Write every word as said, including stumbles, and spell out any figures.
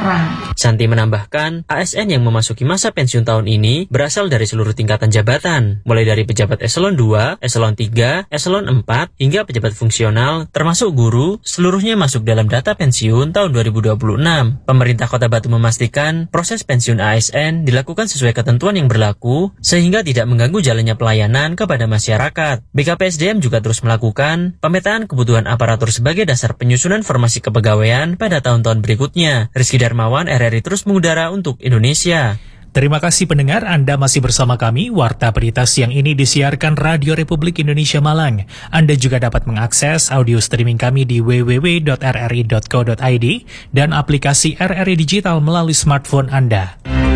peran. Santi menambahkan, A S N yang memasuki masa pensiun tahun ini berasal dari seluruh tingkatan jabatan, mulai dari pejabat eselon dua, eselon tiga, eselon empat, hingga pejabat fungsional, termasuk guru, seluruhnya masuk dalam data pensiun tahun dua ribu dua puluh enam. Pemerintah Kota Batu memastikan proses pensiun A S N dilakukan sesuai ketentuan yang berlaku, sehingga tidak mengganggu jalannya pelayanan kepada masyarakat. B K P S D M juga terus melakukan pemetaan kebutuhan aparatur sebagai dasar penyusunan formasi kepegawaian pada tahun-tahun berikutnya. Rizky Darmawan, R R I terus mengudara untuk Indonesia. Terima kasih pendengar, Anda masih bersama kami. Warta Berita Siang ini disiarkan Radio Republik Indonesia Malang. Anda juga dapat mengakses audio streaming kami di w w w titik r r i titik co titik i d dan aplikasi R R I Digital melalui smartphone Anda.